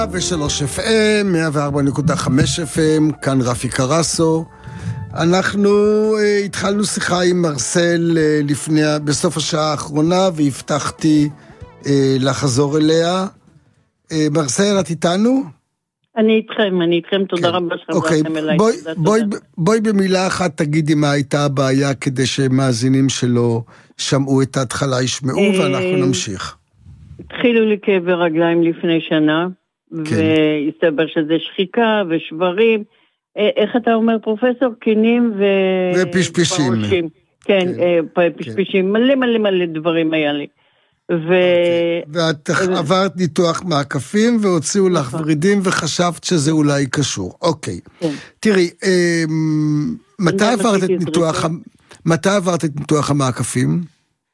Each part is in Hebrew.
ו3 FM, 104.5 FM, כאן רפי קרסו. אנחנו התחלנו שיחה עם מרסל בסוף השעה האחרונה, והבטחתי לחזור אליה. מרסל, את איתנו? אני איתכם, תודה רבה שחזרתם אליי. בואי במילה אחת תגידי מה הייתה הבעיה, כדי שמאזינים שלו שמעו את ההתחלה, ישמעו, ואנחנו נמשיך. התחילו לי כאבי רגליים לפני שנה, והסתבר שזה שחיקה ושברים, איך אתה אומר פרופסור? קינים ופשפשים. כן, פשפשים, מלא דברים היה לי. ואת עברת ניתוח מעקפים והוציאו לך ורידים וחשבת שזה אולי קשור. אוקיי. תראי, מתי עברת את ניתוח המעקפים?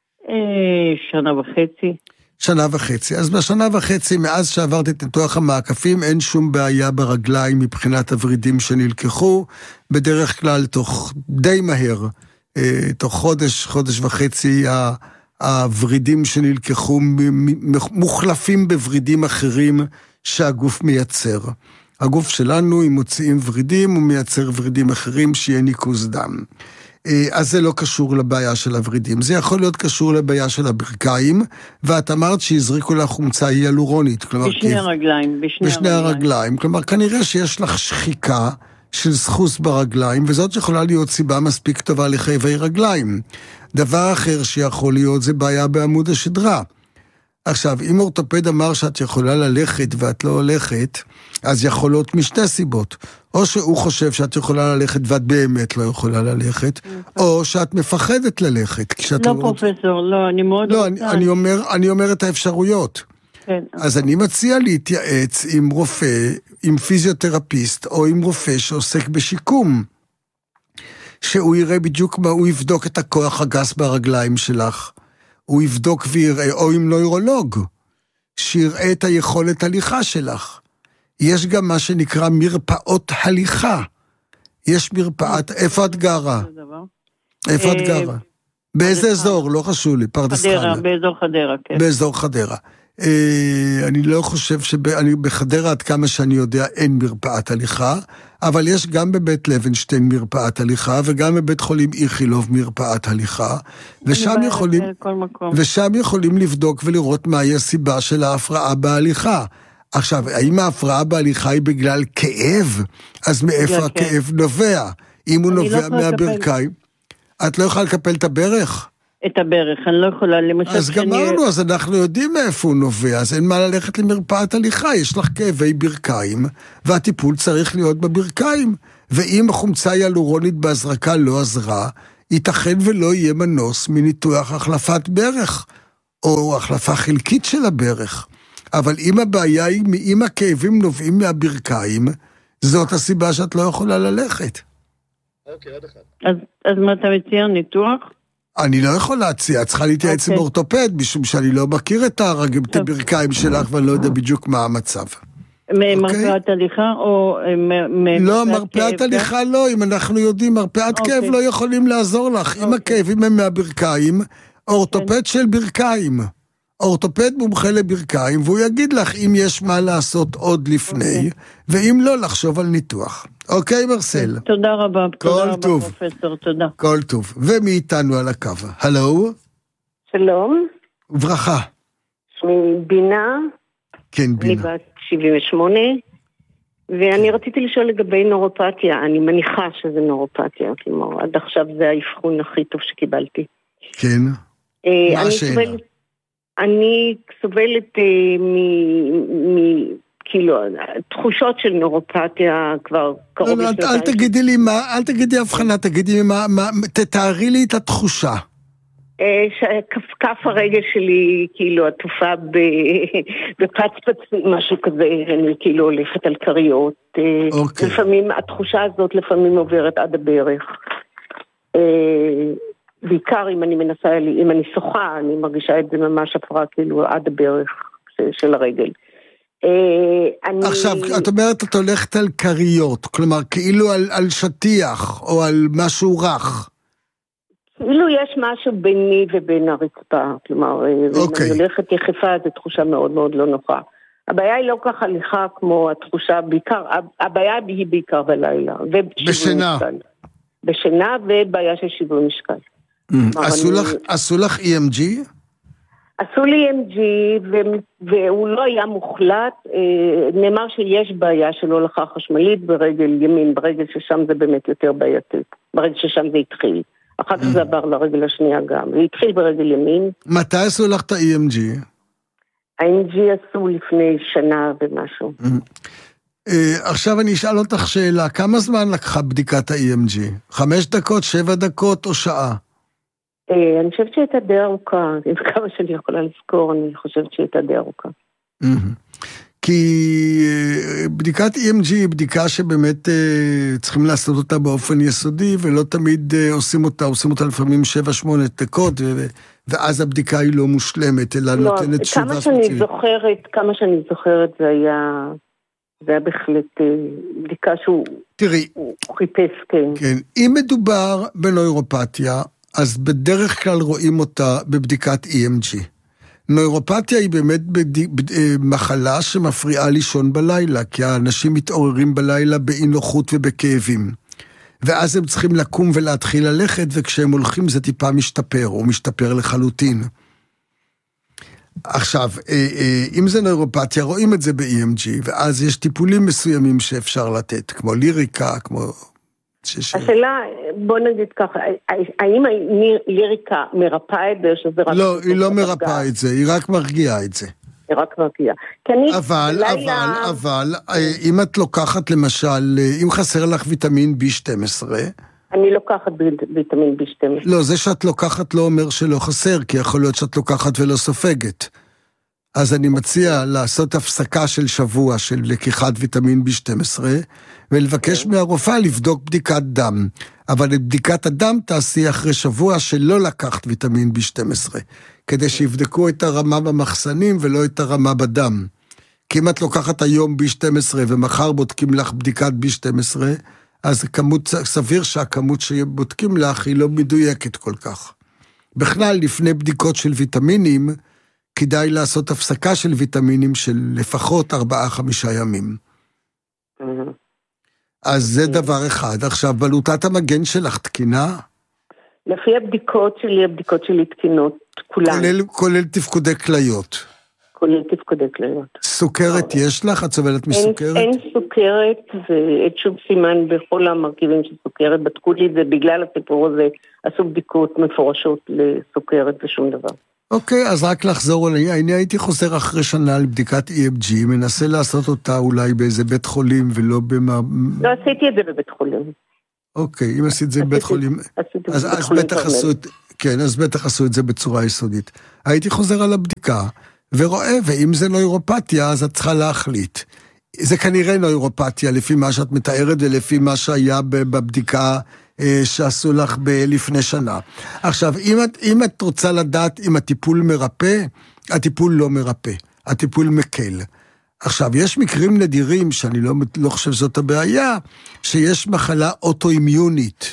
שנה וחצי. אז בשנה וחצי, מאז שעברת את ניתוח המעקפים, אין שום בעיה ברגליים מבחינת הורידים שנלקחו, בדרך כלל תוך די מהר, תוך חודש וחצי, הורידים שנלקחו מוחלפים בורידים אחרים שהגוף מייצר. הגוף שלנו, אם מוציאים ורידים, הוא מייצר ורידים אחרים שיהיה ניקוז דם. אז זה לא קשור לבעיה של הורידים. זה יכול להיות קשור לבעיה של הברכיים, ואת אמרת שהזריקו לך חומצה היאלורונית. בשני הרגליים. כלומר, כנראה שיש לך שחיקה של סחוס ברגליים, וזאת יכולה להיות סיבה מספיק טובה לכאבי רגליים. דבר אחר שיכול להיות זה בעיה בעמוד השדרה. עכשיו, אם אורתופד אמר שאת יכולה ללכת ואת לא הולכת, אז יכול להיות משתי סיבות. או שהוא חושב שאת יכולה ללכת ואת באמת לא יכולה ללכת, או שאת מפחדת ללכת. לא פרופסור, לא, אני מאוד רוצה. אני אומר את האפשרויות. אז אני מציע להתייעץ עם רופא, עם פיזיותרפיסט, או עם רופא שעוסק בשיקום. שהוא יראה בדיוק מה, הוא יבדוק את הכוח הגס ברגליים שלך. הוא יבדוק ויראה, או עם נוירולוג, שיראה את היכולת הליכה שלך. יש גם מה שנקרא מרפאות הליכה. יש מרפאת, איפה את גרה? איפה את גרה? באיזה אזור? לא חשוב לי, פרדס חנה. באזור חדרה, כן. באזור חדרה. אני לא חושב בחדרה עד כמה שאני יודע אין מרפאת הליכה, אבל יש גם בבית לוינשטיין מרפאת הליכה, וגם בבית חולים איכילוב מרפאת הליכה, ושם יכולים לבדוק ולראות מהי הסיבה של ההפרעה בהליכה. עכשיו, האם ההפרעה בהליכה היא בגלל כאב? אז מאיפה הכאב נובע? אם הוא נובע מהברכיים, את לא יכולה לקפל את הברך? את הברך, אני לא יכולה למשל... אז גמרנו, אז אנחנו יודעים מאיפה הוא נובע, אז אין מה ללכת למרפאת הליכה, יש לך כאבי ברכיים, והטיפול צריך להיות בברכיים, ואם החומצה היאלורונית בהזרקה לא עזרה, ייתכן ולא יהיה מנוס מניתוח החלפת ברך, או החלפה חלקית של הברך. אבל אם הבעיה היא, אם הכאבים נובעים מהברכיים, זאת הסיבה שאת לא יכולה ללכת. אוקיי, עוד אחד. אז מה אתה מציע, ניתוח? אני לא יכול להציע, צריכה להתייעץ עם אורתופד, משום שאני לא מכיר את הברכיים שלך, ואני לא יודע בדיוק מה המצב. מרפאת הליכה או... לא, מרפאת הליכה לא, אם אנחנו יודעים, מרפאת כאב לא יכולים לעזור לך. אם הכאבים הם מהברכיים, אורתופד של ברכיים. אורתופד מומחה לברכיים, והוא יגיד לך אם יש מה לעשות עוד לפני, ואם לא, לחשוב על ניתוח. אוקיי, מרסל? תודה רבה. כל טוב. פרופסור, תודה. כל טוב. ומי איתנו על הקו? הלו? שלום. וברכה. שמי בינה. כן, בינה. אני בת 78, ואני רציתי לשאול לגבי נורופתיה. אני מניחה שזה נורופתיה, כלומר, עד עכשיו זה האבחון הכי טוב שקיבלתי. כן. מה השאלה? אני סובלת כאילו, תחושות של נורופתיה כבר קרוב לשנתיים. אל תגידי לי מה, אל תגידי הבחנה, תגידי לי מה, תתארי לי את התחושה. כף הרגל שלי, כאילו, עטופה בפצפצים, משהו כזה, אני כאילו הולכת על קריות. לפעמים, התחושה הזאת לפעמים עוברת עד הברך. בעיקר אם אני מנסה, אם אני שוחה, אני מרגישה את זה ממש הפרעה כאילו עד הברך של הרגל. עכשיו, את אומרת, את הולכת על קריות, כלומר, כאילו על שטיח, או על משהו רך. כאילו יש משהו ביני ובין הרצפה, כלומר, אם אני הולכת יחפה, זו תחושה מאוד מאוד לא נוחה. הבעיה היא לא ככה הליכה כמו התחושה, בעיקר, הבעיה היא בעיקר בלילה. בשינה. בשינה ובעיה של שיווי משקל. עשו לך EMG? עשו לי EMG, והוא לא היה מוחלט, נאמר שיש בעיה של הולכה חשמלית ברגל ימין, ברגל ששם זה באמת יותר בעייתי, ברגל ששם זה התחיל. אחר כך זה עבר לרגל השנייה גם, זה התחיל ברגל ימין. מתי עשו לך את ה-EMG? ה-EMG עשו לפני שנה ומשהו. עכשיו אני אשאל אותך שאלה, כמה זמן לקחה בדיקת ה-EMG? 5 דקות, 7 דקות או שעה? אני חושבת שהייתה די ארוכה, עם כמה שאני יכולה לזכור, אני חושבת שהייתה די ארוכה. כי בדיקת EMG היא בדיקה שבאמת צריכים לעשות אותה באופן יסודי, ולא תמיד עושים אותה לפעמים 7-8 דקות, ואז הבדיקה היא לא מושלמת, אלא נותנת תשובה ספציפית. כמה שאני זוכרת זה היה בהחלט בדיקה שהוא חיפש, כן. אם מדובר בנוירופתיה, אז בדרך כלל רואים אותה בבדיקת EMG. נוירופתיה היא באמת מחלה שמפריעה לישון בלילה, כי האנשים מתעוררים בלילה באי נוחות ובכאבים. ואז הם צריכים לקום ולהתחיל ללכת, וכשהם הולכים זה טיפה משתפר, או משתפר לחלוטין. עכשיו, אם זה נוירופתיה, רואים את זה ב-EMG, ואז יש טיפולים מסוימים שאפשר לתת, כמו ליריקה, כמו... השאלה, בוא נגיד ככה, האם ליריקה מרפאה את זה, שזה רק... לא, היא לא מרפאה את זה, היא רק מרגיעה את זה. היא רק מרגיעה. אבל, אם את לוקחת למשל, אם חסר לך ויטמין B12... אני לוקחת ויטמין B12. לא, זה שאת לוקחת לא אומר שלא חסר, כי יכול להיות שאת לוקחת ולא סופגת. אז אני מציע לעשות הפסקה של שבוע של לקיחת ויטמין B12, ולבקש מהרופאה לבדוק בדיקת דם. אבל את בדיקת הדם תעשי אחרי שבוע שלא לקחת ויטמין B12, כדי שיבדקו את הרמה במחסנים ולא את הרמה בדם. כי אם את לוקחת היום B12 ומחר בודקים לך בדיקת B12, אז סביר שהכמות שבודקים לך היא לא מדויקת כל כך. בכלל, לפני בדיקות של ויטמינים, כדאי לעשות הפסקה של ויטמינים של לפחות 4-5 ימים. אז זה דבר אחד. עכשיו, בלוטת המגן שלך תקינה? לפי הבדיקות שלי תקינות, כולן. כולל תפקודי כליות. כולל תפקודי כליות. סוכרת יש לך? את סובלת מסוכרת? אין סוכרת, ואין שום סימן בכל המרכיבים של סוכרת. בדקו לי את זה בגלל הסיפור הזה, עשו בדיקות מפורשות לסוכרת ושום דבר. אוקיי, אז רק לחזור עליי, אני הייתי חוזר אחרי שנה לבדיקת EMG, מנסה לעשות אותה אולי באיזה בית חולים ולא לא עשיתי את זה בבית חולים. אוקיי, אם עשית את זה בבית חולים, אז בטח עשו את... כן, אז בטח עשו את זה בצורה יסודית. הייתי חוזר על הבדיקה, ורואה, ואם זה נוירופתיה, אז את צריכה להחליט. זה כנראה נוירופתיה, לפי מה שאת מתארת, ולפי מה שהיה בבדיקה שעשו לך לפני שנה. עכשיו, אם את רוצה לדעת אם הטיפול מרפא, הטיפול לא מרפא, הטיפול מקל. עכשיו, יש מקרים נדירים, שאני לא חושב שזאת הבעיה, שיש מחלה אוטואימיונית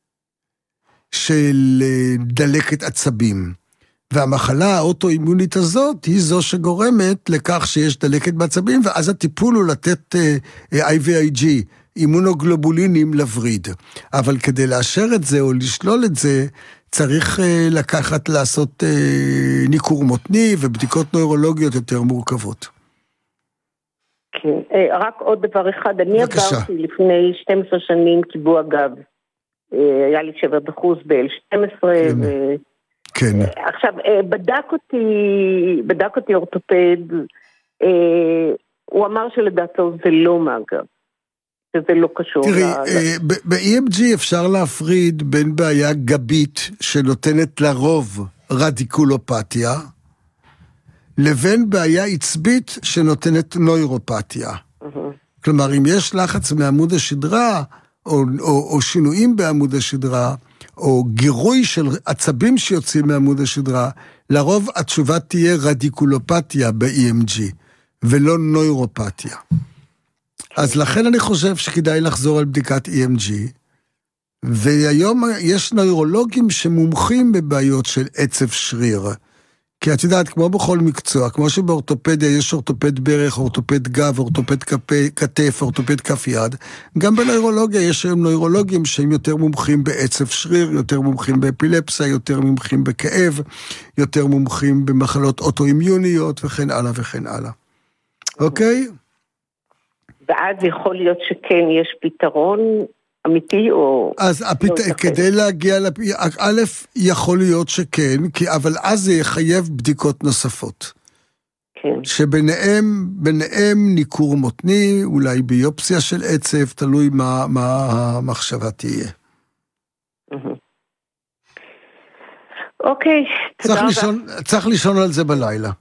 של דלקת עצבים. והמחלה האוטואימונית הזאת היא זו שגורמת לכך שיש דלקת בעצבים, ואז הטיפול הוא לתת IVIG, אימונוגלובולינים לווריד. אבל כדי לאשר את זה או לשלול את זה, צריך לעשות ניכור מותני ובדיקות נוירולוגיות יותר מורכבות. כן, רק עוד דבר אחד, אני עברתי לפני 12 שנים קיבוע גב. היה לי שבר דחוס ב-12 כן. עכשיו, בדק אותי אורתופד, הוא אמר שלדעתו זה לא מהגב, שזה לא קשור. תראי, ב-EMG אפשר להפריד בין בעיה גבית שנותנת לרוב רדיקולופתיה, לבין בעיה עצבית שנותנת נוירופתיה. כלומר, אם יש לחץ מעמוד השדרה, או שינויים בעמוד השדרה, או גירוי של עצבים שיוצאים מעמוד השדרה, לרוב התשובה תהיה רדיקולופתיה ב-EMG, ולא נוירופתיה. אז לכן אני חושב שכדאי לחזור על בדיקת EMG, והיום יש נוירולוגים שמומחים בבעיות של עצב שריר, כי את יודעת, כמו בכל מקצוע, כמו שבאורתופדיה יש אורתופד ברך, אורתופד גב, אורתופד כתף, אורתופד כף יד, גם בנוירולוגיה יש היום נוירולוגים שהם יותר מומחים בעצב שריר, יותר מומחים באפילפסיה, יותר מומחים בכאב, יותר מומחים במחלות אוטואימיוניות וכן הלאה וכן הלאה. אוקיי? ואז יכול להיות שכן יש פתרון אמיתי או... אז כדי להגיע, א', יכול להיות שכן, אבל אז זה יחייב בדיקות נוספות. כן. שביניהם ניכור מותני, אולי ביופסיה של עצב, תלוי מה המחשבה תהיה. אוקיי, תודה רבה. צריך לישון על זה בלילה.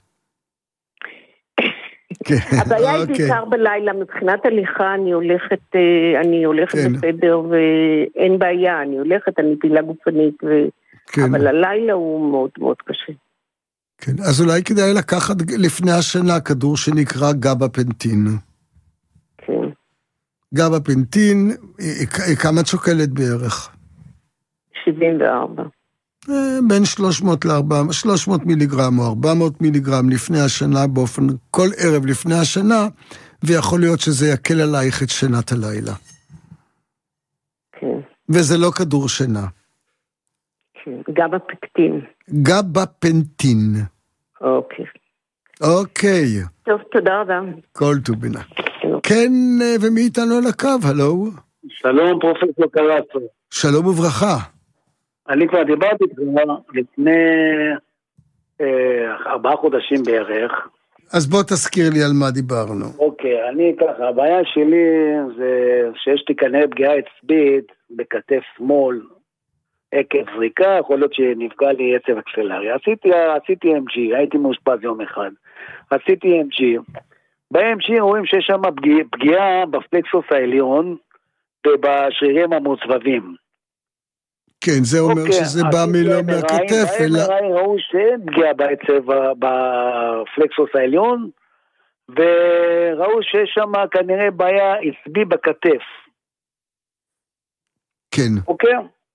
הבעיה היא בעיקר בלילה, מבחינת הליכה אני הולכת בסדר ואין בעיה, אני הולכת, אני פעילה גופנית, אבל הלילה הוא מאוד מאוד קשה. כן, אז אולי כדאי לקחת לפני השינה כדור שנקרא גבפנטין. כן. גבפנטין, כמה את שוקלת בערך? 74. בין 300 מיליגרם או 400 מיליגרם לפני השינה, באופן כל ערב לפני השינה, ויכול להיות שזה יקל עלייך את שינת הלילה. כן. וזה לא כדור שינה. כן, גבפנטין. גבפנטין. אוקיי. אוקיי. טוב, תודה רבה. כל טובינה. כן, ומי איתנו על הקו, הלו? שלום, פרופסור קרצו. שלום וברכה. אני כבר דיברתי לפני 4 חודשים בערך. אז בוא תזכיר לי על מה דיברנו. אוקיי, אני ככה, הבעיה שלי זה שיש לי כנראה פגיעה עצבית בכתף שמאל, עקב זריקה, יכול להיות שנפגע לי עצב אקסלרי. עשיתי MG, הייתי מאושפז יום אחד. עשיתי MG. ב-MG רואים שיש שם פגיעה בפלקסוס העליון ובשרירים המוצבבים. כן, זה אומר שזה בא מהכתף. ראו שאין פגיעה בעצב בפלקסוס העליון, וראו שיש שם כנראה בעיה עצבי בכתף. כן. אוקיי?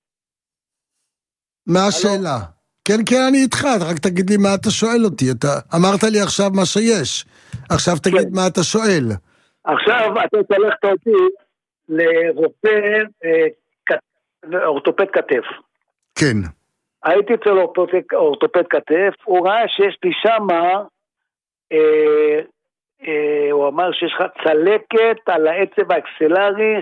מה השאלה? כן, אני איתך, רק תגיד לי מה אתה שואל אותי. אתה אמרת לי עכשיו מה שיש. עכשיו תגיד מה אתה שואל. עכשיו אתה תלכת אותי לרופא אורתופד כתף. כן. הייתי אצל אורתופד כתף, הוא ראה שיש לי שמה, הוא אמר שיש לך צלקת על העצב האקסלרי,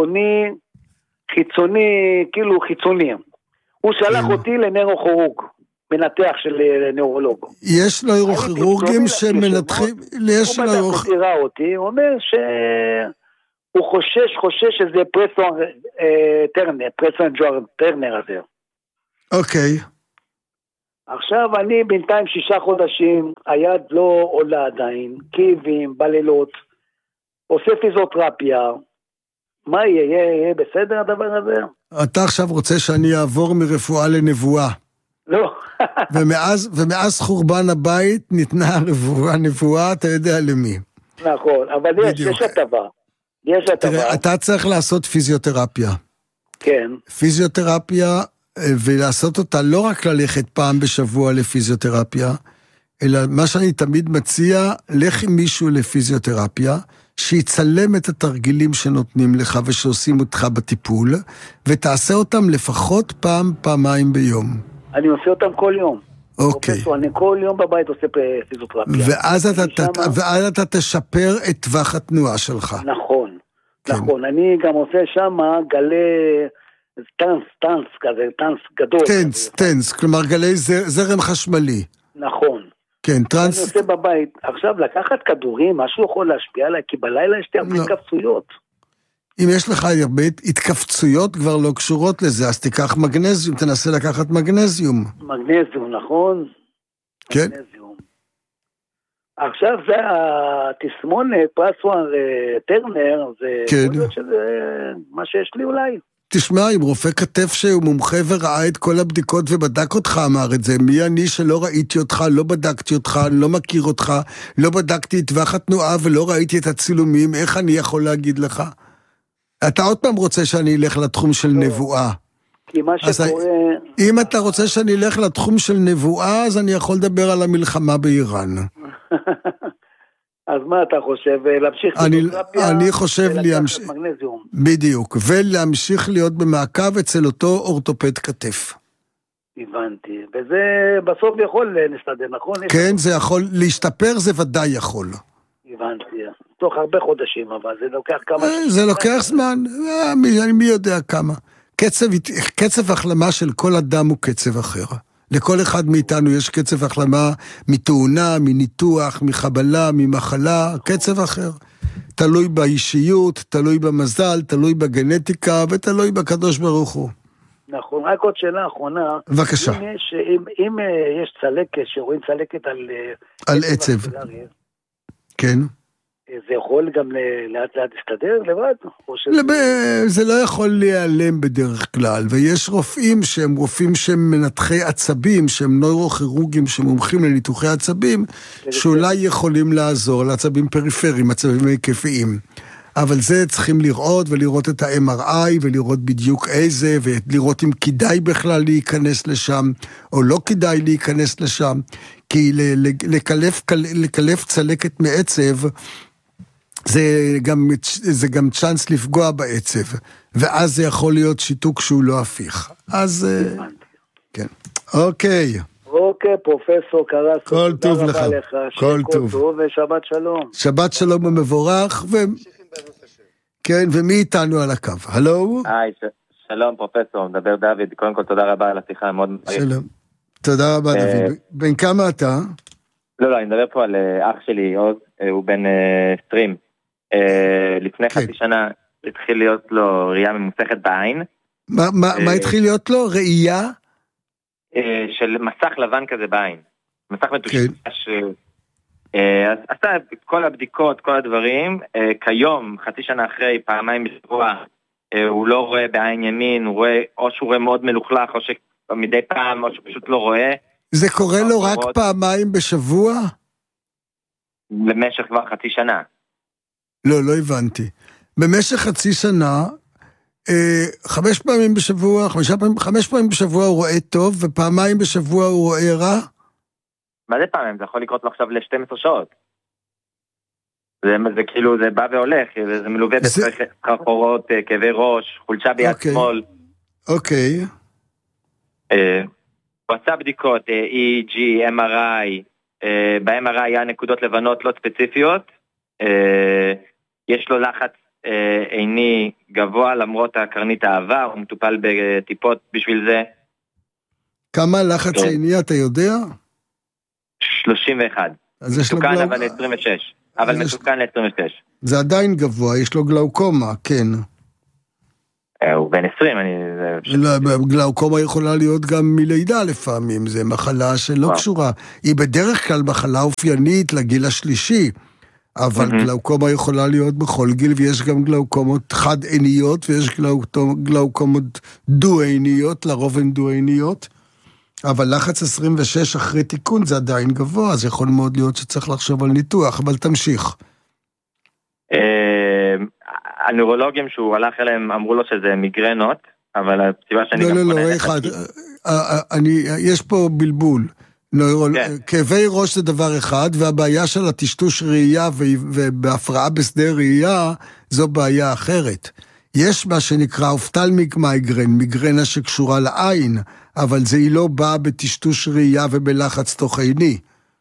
חיצוני, כאילו חיצוני. הוא שלח אותי לנוירוכירורג, מנתח של נוירולוג. יש נוירוכירורגים שמנתחים, הוא בדק אותי, הוא אומר הוא חושש שזה פרסון טרנר הזה. אוקיי. עכשיו אני בינתיים 6 חודשים, היד לא עולה עדיין, כאבים, בלילות, עושה פיזיותרפיה, מה יהיה בסדר הדבר הזה? אתה עכשיו רוצה שאני אעבור מרפואה לנבואה. לא. ומאז חורבן הבית ניתנה הנבואה, אתה יודע למי. נכון, אבל יש הטבה. תראה, אתה צריך לעשות פיזיותרפיה. כן. פיזיותרפיה, ולעשות אותה לא רק ללכת פעם בשבוע לפיזיותרפיה, אלא מה שאני תמיד מציע, לך עם מישהו לפיזיותרפיה, שיצלם את התרגילים שנותנים לך ושעושים אותך בטיפול, ותעשה אותם לפחות פעמיים ביום. אני עושה אותם כל יום. אוקיי. אני כל יום בבית עושה פיזיותרפיה. ואז אתה תשפר את טווח התנועה שלך. נכון. נכון. אני גם עושה שם גלי טנס כזה, טנס גדול. טנס, כלומר גלי זרם חשמלי. נכון. כן, טרנס... אני עושה בבית. עכשיו, לקחת כדורים, משהו יכול להשפיע עליי, כי בלילה יש לי הרבה התכווצויות. אם יש לך הרבה התכווצויות כבר לא קשורות לזה, אז תיקח מגנזיום, תנסה לקחת מגנזיום. מגנזיום, נכון? כן. מגנזיום. עכשיו זה התסמונת, פרסון טרנר, זה יכול להיות שזה מה שיש לי אולי. תשמע, עם רופא כתף שהוא מומחה וראה את כל הבדיקות ובדק אותך, אמר את זה. מי אני שלא ראיתי אותך, לא בדקתי אותך, לא מכיר אותך, לא בדקתי את טווח התנועה ולא ראיתי את הצילומים, איך אני יכול להגיד לך? אתה עוד פעם רוצה שאני אלך לתחום של נבואה. כי מה שקורה... אם אתה רוצה שאני אלך לתחום של נבואה, אז אני יכול לדבר על המלחמה באיראן. אז מה אתה חושב? להמשיך פיזיותרפיה? אני חושב בדיוק, ולהמשיך להיות במעקב אצל אותו אורתופד כתף. הבנתי, וזה בסוף יכול להסתדר, נכון? כן, זה יכול, להשתפר זה ודאי יכול. הבנתי, תוך הרבה חודשים, אבל זה לוקח כמה... זה לוקח זמן, מי יודע כמה. קצב החלמה של כל אדם הוא קצב אחר. לכל אחד מאיתנו יש קצב החלמה מתאונה, מניתוח, מחבלה, ממחלה, קצב אחר. תלוי באישיות, תלוי במזל, תלוי בגנטיקה, ותלוי בקדוש ברוך הוא. נכון, רק עוד שאלה אחרונה. בבקשה. אם יש צלקת, שרואים צלקת על עצב. כן. זה יכול גם לאט לאט להסתדר לבד? זה לא יכול להיעלם בדרך כלל, ויש רופאים שהם מנתחי עצבים, שהם נוירוכירורגים שמומחים לניתוחי עצבים, שאולי יכולים לעזור לעצבים פריפריים, עצבים היקפיים. אבל זה צריכים לראות, ולראות את ה-MRI, ולראות בדיוק איזה, ולראות אם כדאי בכלל להיכנס לשם, או לא כדאי להיכנס לשם, כי לקלף צלקת מעצב, זה גם צ'אנס לפגוע בעצב, ואז זה יכול להיות שיתוק שהוא לא הפיך. אז, כן. אוקיי. אוקיי, פרופסור קרסו. כל טוב לך. כל טוב. ושבת שלום. שבת שלום המבורך, כן, ומי איתנו על הקו? הלו? היי, שלום פרופסור, מדבר דוד. קודם כל תודה רבה על השיחה, מאוד מעריך. שלום. תודה רבה דוד. בן כמה אתה? לא, אני מדבר פה על אח שלי, עוז, הוא בן 20. לפני חצי שנה התחיל להיות לו ראייה ממוסכת בעין. מה התחיל להיות לו? ראייה? של מסך לבן כזה בעין. מסך מטושטש. עשה כל הבדיקות, כל הדברים. כיום, חצי שנה אחרי, פעמיים בשבוע, הוא לא רואה בעין ימין, הוא רואה, או שהוא רואה מאוד מלוכלך, או שמדי פעם, או שפשוט לא רואה. זה קורה לו רק פעמיים בשבוע? במשך כבר חצי שנה. לא הבנתי. במשך חצי שנה, 5 פעמים בשבוע, 5 פעמים בשבוע הוא רואה טוב, ופעמיים בשבוע הוא רואה רע? מה זה פעמים? זה יכול לקרות לו עכשיו ל-12 שעות. זה כאילו, זה בא והולך, זה מלווה בסחרחורות, כאבי ראש, חולשה ביד שמאל. אוקיי. הוא עשה בדיקות, EEG, MRI, ב-MRI היה נקודות לבנות לא ספציפיות, יש לו לחץ עיני גבוה למרות הקרנית העבר, הוא מטופל בטיפות בשביל זה. כמה לחץ עיני אתה יודע? 31. מתוקן אבל 26. אבל מתוקן ל-26. זה עדיין גבוה, יש לו גלאוקומה, כן. הוא בן 20, גלאוקומה יכולה להיות גם מלידה לפעמים, זה מחלה שלא קשורה. היא בדרך כלל מחלה אופיינית לגיל השלישי, אבל גלאוקומה יכולה להיות בכל גיל, ויש גם גלאוקומות חד-עיניות, ויש גלאוקומות דו-עיניות, לרוב הן דו-עיניות, אבל לחץ 26 אחרי תיקון זה עדיין גבוה, אז יכול מאוד להיות שצריך לחשוב על ניתוח, אבל תמשיך. הנוירולוגים שהוא הלך אליהם אמרו לו שזה מיגרנות, אבל הסיבה שאני גם פונה... לא, אחד, יש פה בלבול. כאבי ראש זה דבר אחד, והבעיה של הטשטוש ראייה ובהפרעה בשדה ראייה, זו בעיה אחרת. יש מה שנקרא אופטלמיק מייגרן, מיגרנה שקשורה לעין, אבל זה היא לא באה בטשטוש ראייה ובלחץ תוך עיני.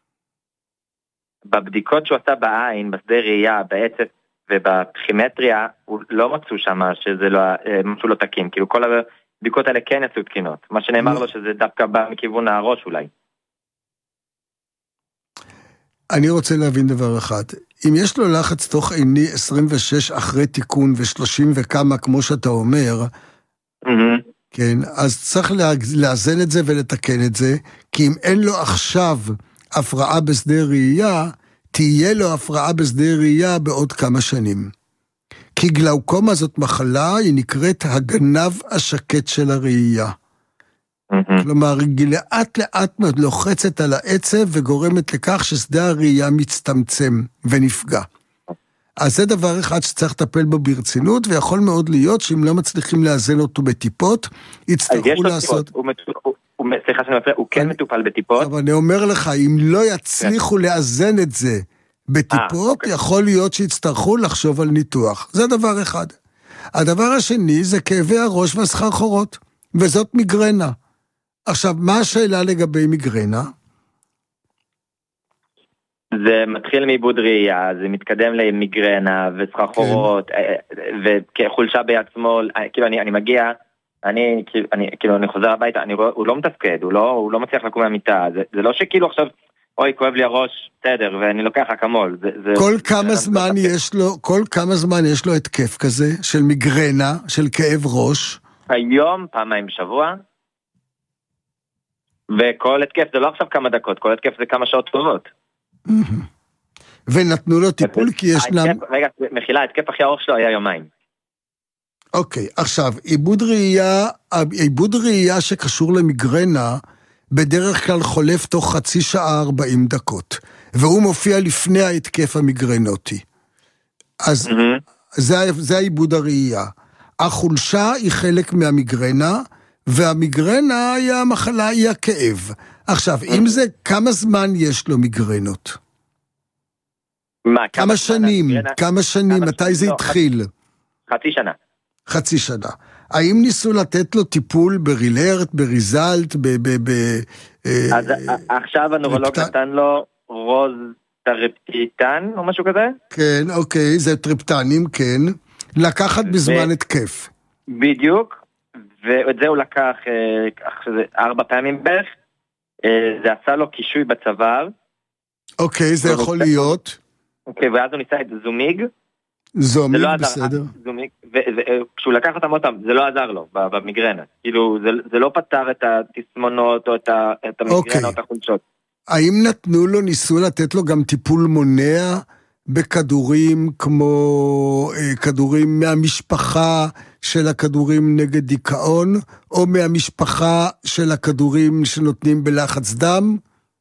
בבדיקות שהוא עשה בעין, בשדה ראייה, בעצב ובפסיכומטריה, הוא לא מצאו שם שזה לא, משהו לא תקין. כאילו כל הבדיקות האלה כן יצאו תקינות. מה שנאמר לו שזה דווקא בא מכיוון הראש אולי. אני רוצה להבין דבר אחד. אם יש לו לחץ תוך עיני 26 אחרי תיקון ו30 וכמה, כמו שאתה אומר, כן, אז צריך לאזן את זה ולתקן את זה, כי אם אין לו עכשיו הפרעה בשדה ראייה, תהיה לו הפרעה בשדה ראייה בעוד כמה שנים. כי גלאוקומה זאת מחלה, היא נקראת הגנב השקט של הראייה. כלומר, היא לאט לאט לוחצת על העצב וגורמת לכך ששדה הראייה מצטמצם ונפגע. אז זה דבר אחד שצריך לטפל בו ברצינות, ויכול מאוד להיות שאם לא מצליחים לאזן אותו בטיפות, יצטרכו לעשות... סליחה שאני מפריע, הוא כן מטופל בטיפות. אבל אני אומר לך, אם לא יצליחו לאזן את זה בטיפות, יכול להיות שיצטרכו לחשוב על ניתוח. זה דבר אחד. הדבר השני זה כאבי הראש והסחרחורות, וזאת מיגרנה. עכשיו, מה השאלה לגבי מיגרנה? זה מתחיל מעיבוד ראייה, זה מתקדם למיגרנה וסחרחורות, וכחולשה ביד שמאל, כאילו אני מגיע, אני חוזר הביתה, הוא לא מתפקד, הוא לא מצליח לקום מהמיטה, זה לא שכאילו עכשיו, אוי, כואב לי הראש, בסדר, ואני לוקח אקמול. כל כמה זמן יש לו התקף כזה, של מיגרנה, של כאב ראש? היום, פעמיים בשבוע, וכל התקף זה לא עכשיו כמה דקות, כל התקף זה כמה שעות טובות. ונתנו לו טיפול כי ישנם... רגע, מחילה, התקף הכי ארוך שלו היה יומיים. אוקיי, עכשיו, עיבוד ראייה שקשור למיגרנה, בדרך כלל חולף תוך חצי שעה 40 דקות, והוא מופיע לפני ההתקף המיגרנוטי. אז זה העיבוד הראייה. החולשה היא חלק מהמיגרנה, והמיגרנה היא המחלה, היא הכאב. עכשיו, אם זה, כמה זמן יש לו מיגרנות? כמה שנים, מתי זה התחיל? חצי שנה. האם ניסו לתת לו טיפול ברילרט, בריזלט, אז עכשיו הנורולוג נתן לו רוז טריפטן או משהו כזה? כן, אוקיי, זה טריפטנים, כן. לקחת בזמן התקף. בדיוק, ואת זה הוא לקח 4 פעמים בערך. זה עשה לו קישוי בצוואר. אוקיי, זה יכול להיות. אוקיי, ואז הוא ניסה את זומיג. זומיג, בסדר. כשהוא לקח אותם אותם, זה לא עזר לו במיגרנה. כאילו, זה לא פתר את התסמונות או את המיגרנה או את החולשות. האם ניסו לתת לו גם טיפול מונע בכדורים כמו כדורים מהמשפחה של הכדורים נגד דיכאון, או מהמשפחה של הכדורים שנותנים בלחץ דם?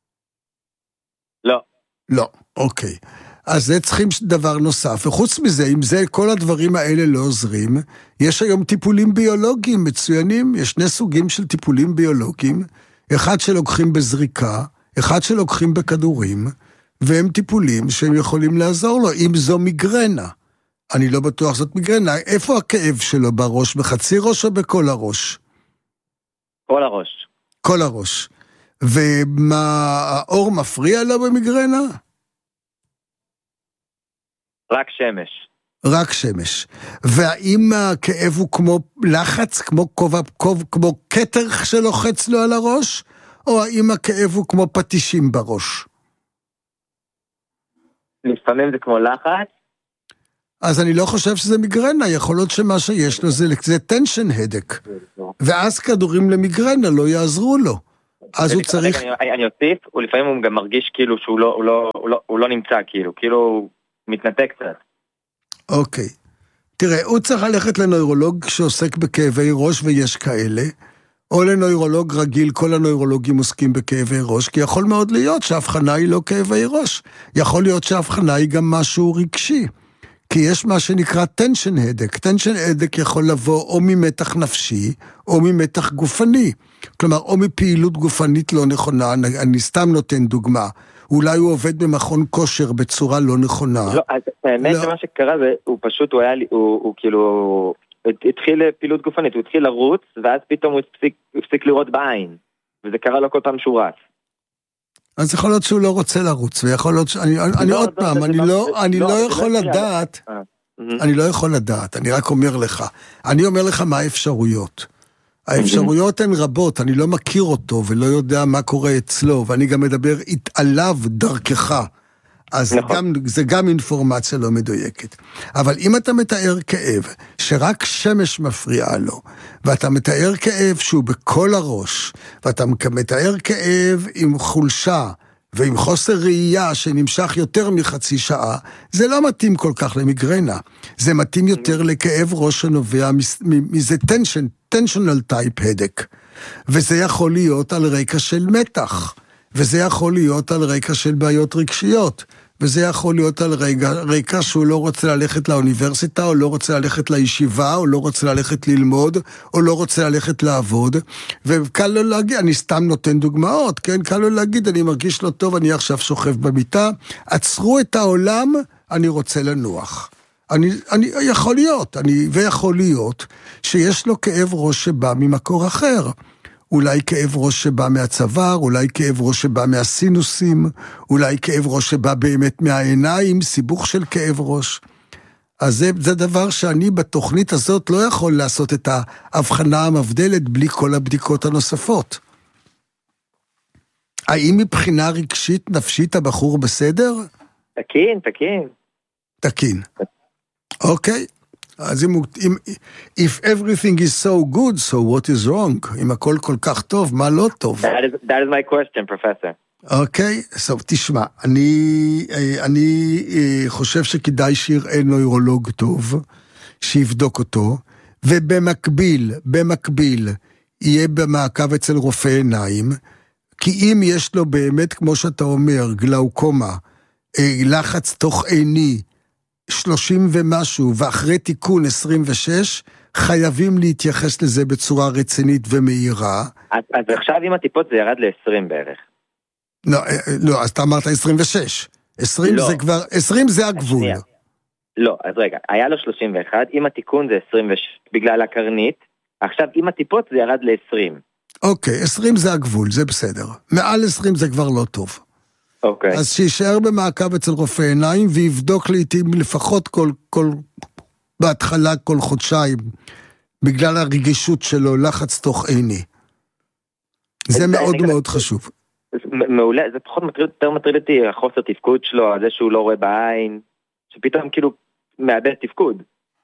לא. לא, אוקיי. אז זה צריכים דבר נוסף, וחוץ מזה, אם זה כל הדברים האלה לא עוזרים, יש היום טיפולים ביולוגיים מצוינים, יש 2 סוגים של טיפולים ביולוגיים, אחד שלוקחים בזריקה, אחד שלוקחים בכדורים, והם טיפולים שהם יכולים לעזור לו, אם זו מיגרנה. אני לא בטוח זאת מיגרנה, איפה הכאב שלו בראש, בחצי ראש או בכל הראש? כל הראש. כל הראש. ומה, האור מפריע לו במיגרנה? רק שמש. רק שמש. והאם הכאב הוא כמו לחץ, כמו כתר שלוחץ לו על הראש, או האם הכאב הוא כמו פטישים בראש? לפעמים זה כמו לחץ. אז אני לא חושב שזה מיגרנה, יכול להיות שמה שיש לו זה tension headache. ואז כדורים למיגרנה לא יעזרו לו. אז הוא צריך... אני אוסיף, ולפעמים הוא גם מרגיש כאילו שהוא לא נמצא, כאילו הוא מתנתק קצת. אוקיי. תראה, הוא צריך ללכת לנוירולוג שעוסק בכאבי ראש, ויש כאלה, או לנוירולוג רגיל, כל הנוירולוגים עוסקים בכאבי ראש, כי יכול מאוד להיות שההבחנה היא לא כאבי ראש. יכול להיות שההבחנה היא גם משהו רגשי. כי יש מה שנקרא tension headache. tension headache יכול לבוא או ממתח נפשי, או ממתח גופני. כלומר, או מפעילות גופנית לא נכונה, אני סתם נותן דוגמה. אולי הוא עובד במכון כושר בצורה לא נכונה. לא, אז האמת שמה שקרה זה, הוא פשוט, הוא כאילו, התחיל פעילות גופנית, הוא התחיל לרוץ, ואז פתאום הוא הפסיק לראות בעין. וזה קרה לו כל פעם שהוא רץ. אז יכול להיות שהוא לא רוצה לרוץ, ויכול להיות אני עוד פעם, אני לא יכול לדעת, אני לא יכול לדעת, אני רק אומר לך, אני אומר לך מה האפשרויות. האפשרויות הן רבות, אני לא מכיר אותו, ולא יודע מה קורה אצלו, ואני גם מדבר עליו דרכך, אז זה גם אינפורמציה לא מדויקת. אבל אם אתה מתאר כאב, שרק שמש מפריעה לו, ואתה מתאר כאב שהוא בכל הראש, ואתה מתאר כאב עם חולשה, ועם חוסר ראייה שנמשך יותר מחצי שעה, זה לא מתאים כל כך למיגרנה. זה מתאים יותר לכאב ראש שנובע מזה tensional type headache. וזה יכול להיות על רקע של מתח. וזה יכול להיות על רקע של בעיות רגשיות. וזה יכול להיות על רקע שהוא לא רוצה ללכת לאוניברסיטה, או לא רוצה ללכת לישיבה, או לא רוצה ללכת ללמוד, או לא רוצה ללכת לעבוד, וקל לו להגיד, אני סתם נותן דוגמאות, כן? קל לו להגיד, אני מרגיש לא טוב, אני עכשיו שוכב במיטה, עצרו את העולם, אני רוצה לנוח. ויכול להיות שיש לו כאב ראש שבא ממקור אחר. אולי כאב ראש שבא מהצוואר, אולי כאב ראש שבא מהסינוסים, אולי כאב ראש שבא באמת מהעיניים, סיבוך של כאב ראש. אז זה דבר שאני בתוכנית הזאת לא יכול לעשות את ההבחנה המבדלת בלי כל הבדיקות הנוספות. האם מבחינה רגשית, נפשית, הבחור בסדר? תקין. אוקיי. אז if everything is so good, so what is wrong? אם הכל כל כך טוב, מה לא טוב? That is my question, professor. אוקיי, טוב, תשמע, אני חושב שכדאי שיראה נוירולוג טוב, שיבדוק אותו, ובמקביל, יהיה במעקב אצל רופא עיניים, כי אם יש לו באמת, כמו שאתה אומר, גלאוקומה, לחץ תוך עיני, 30 ומשהו, ואחרי תיקון 26, חייבים להתייחס לזה בצורה רצינית ומהירה. אז עכשיו עם הטיפות זה ירד ל-20 בערך. לא, אז אתה אמרת 26. 20 זה כבר, 20 זה הגבול. לא, אז רגע, היה לו 31, עם התיקון זה 26, בגלל הקרנית, עכשיו עם הטיפות זה ירד ל-20. אוקיי, 20 זה הגבול, זה בסדר. מעל 20 זה כבר לא טוב. אוקיי. אז שישאר במעקב אצל רופא עיניים, ויבדוק לעתים לפחות בהתחלה כל חודשיים, בגלל הרגישות שלו, לחץ תוך עיני. זה מאוד מאוד חשוב. מעולה, זה פחות יותר מטריד אותי, החוסר תפקוד שלו, זה שהוא לא רואה בעין, שפתאום כאילו מאבד תפקוד.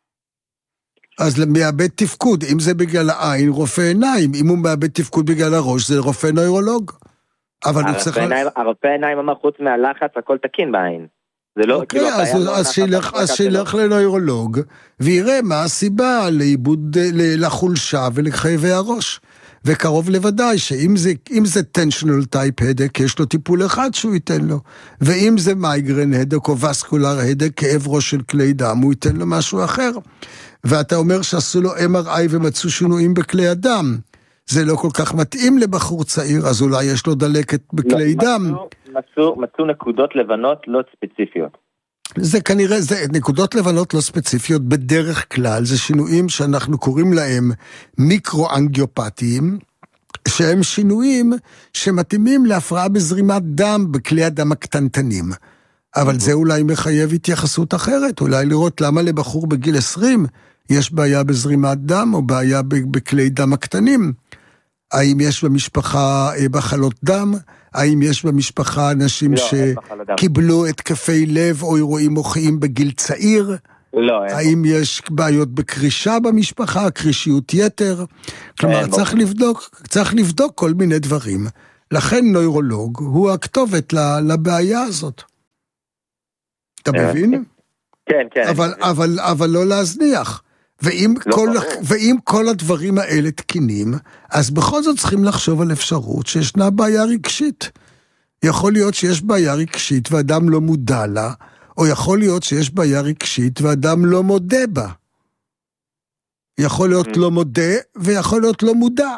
אז מאבד תפקוד, אם זה בגלל העין, רופא עיניים, אם הוא מאבד תפקוד בגלל הראש, זה רופא נוירולוג. הרופא עיניים אמר חוץ מהלחץ, הכל תקין בעין. אוקיי, אז שילך לנוירולוג, ויראה מה הסיבה לאיבוד, לחולשה ולכאבי הראש. וקרוב לוודאי שאם זה tensional type headache, יש לו טיפול אחד שהוא ייתן לו. ואם זה migraine headache או vascular headache, כאב ראש של כלי דם, הוא ייתן לו משהו אחר. ואתה אומר שעשו לו MRI ומצאו שינויים בכלי הדם. זה לא כל כך מתאים לבחור צעיר, אז אולי יש לו דלקת בכלי דם. מצאו נקודות לבנות לא ספציפיות. זה כנראה, נקודות לבנות לא ספציפיות בדרך כלל, זה שינויים שאנחנו קוראים להם מיקרו-אנגיופטיים, שהם שינויים שמתאימים להפרעה בזרימת דם בכלי הדם הקטנטנים. אבל זה אולי מחייב התייחסות אחרת, אולי לראות למה לבחור בגיל 20 יש בעיה בזרימת דם או בעיה בכלי דם הקטנים. האם יש במשפחה מחלות דם? האם יש במשפחה אנשים שקיבלו התקפי לב או אירועים מוחיים בגיל צעיר? לא. האם יש בעיות בקרישה במשפחה, קרישיות יתר? כלומר, צריך לבדוק כל מיני דברים. לכן נוירולוג הוא הכתובת לבעיה הזאת. אתה מבין? כן. אבל לא להזניח. ואם כל הדברים האלה תקינים, אז בכל זאת צריכים לחשוב על אפשרות שישנה בעיה רגשית. יכול להיות שיש בעיה רגשית ואדם לא מודע לה, או יכול להיות שיש בעיה רגשית ואדם לא מודה בה. יכול להיות לא מודה, ויכול להיות לא מודע.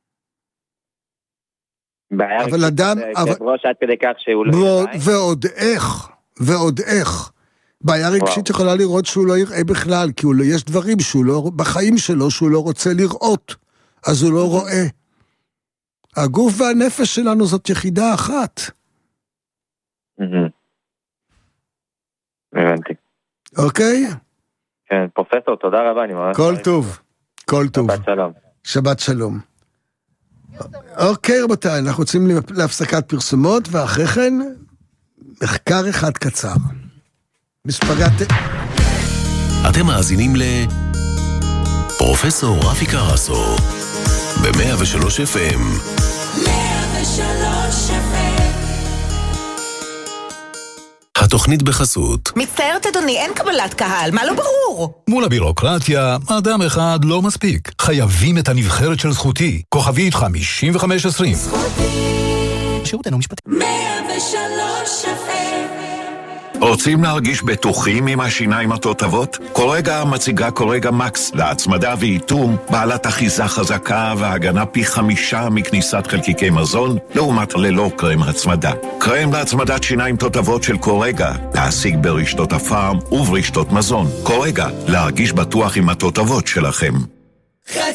בעיה רגשית זה ראש עד כדי כך שהוא לא יראה. ועוד איך. בעיה רגשית יכולה לראות שהוא לא יראה בכלל, כי יש דברים בחיים שלו שהוא לא רוצה לראות, אז הוא לא רואה. הגוף והנפש שלנו זאת יחידה אחת. הבנתי. אוקיי? כן, פרופסור, תודה רבה. כל טוב. שבת שלום. שבת שלום. אוקיי, רבותיי, אנחנו רוצים להפסקת פרסומות, ואחרי כן, מחקר אחד קצר. אתם מאזינים פרופסור רפי קרסו ב-103 FM. 103 FM. התוכנית בחסות. מצטערת אדוני, אין קבלת קהל, מה לא ברור? מול הבירוקרטיה, אדם אחד לא מספיק. חייבים את הנבחרת של זכותי. כוכבית 5520. זכותי. שירותנו משפטי. 103 FM. רוצים להרגיש בטוחים עם השיניים התותבות? קורגה מציגה קורגה מקס להצמדה ואיתום, בעלת אחיזה חזקה והגנה פי 5 מכניסת חלקיקי מזון, לעומת ללא קרם הצמדה. קרם להצמדת שיניים תותבות של קורגה, להשיג ברשתות הפארם וברשתות מזון. קורגה, להרגיש בטוח עם התותבות שלכם.